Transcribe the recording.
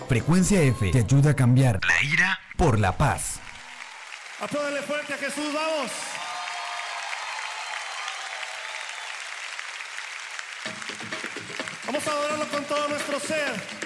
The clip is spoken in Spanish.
Frecuencia F te ayuda a cambiar la ira por la paz. Apláudale fuerte a Jesús, vamos. Vamos a adorarlo con todo nuestro ser.